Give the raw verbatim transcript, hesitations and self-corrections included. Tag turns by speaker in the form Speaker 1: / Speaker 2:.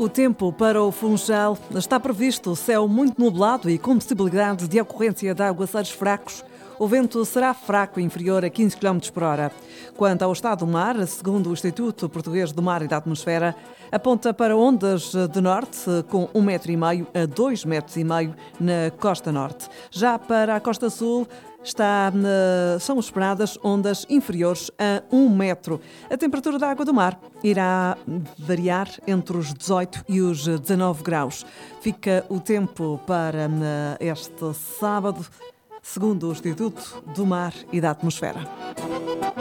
Speaker 1: O tempo para o Funchal está previsto céu muito nublado e com possibilidade de ocorrência de aguaceiros fracos. O vento será fraco, inferior a quinze quilómetros por hora. Quanto ao estado do mar, segundo o Instituto Português do Mar e da Atmosfera, aponta para ondas de norte com um metro e meio a dois metros e meio na costa norte. Já para a costa sul, Está, são esperadas ondas inferiores a um metro. A temperatura da água do mar irá variar entre os dezoito e os dezanove graus. Fica o tempo para este sábado, segundo o Instituto do Mar e da Atmosfera.